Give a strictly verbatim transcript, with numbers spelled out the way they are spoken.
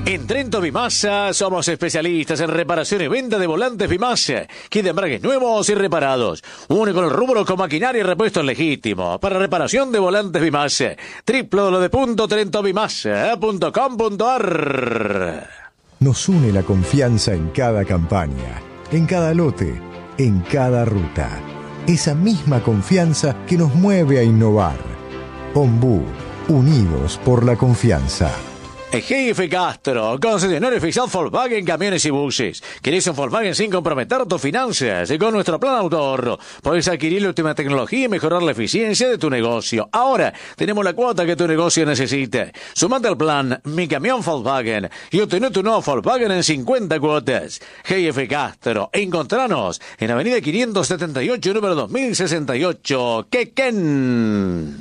En Trento Bimasa somos especialistas en reparación y venta de volantes Bimasa, kit de embragues nuevos y reparados. Único en el rubro con maquinaria y repuestos legítimos. Para reparación de volantes Bimasa, w w w punto trento bimasa punto com punto a r. Nos une la confianza en cada campaña, en cada lote, en cada ruta. Esa misma confianza que nos mueve a innovar. Ombú, unidos por la confianza. G F Castro, concesionario oficial Volkswagen Camiones y Buses. ¿Querés un Volkswagen sin comprometer tus finanzas? Y con nuestro plan auto podés adquirir la última tecnología y mejorar la eficiencia de tu negocio. Ahora tenemos la cuota que tu negocio necesita. Sumate al plan Mi Camión Volkswagen y obtené tu nuevo Volkswagen en cincuenta cuotas. G F Castro, encontranos en Avenida quinientos setenta y ocho, número dos mil sesenta y ocho, Quequén.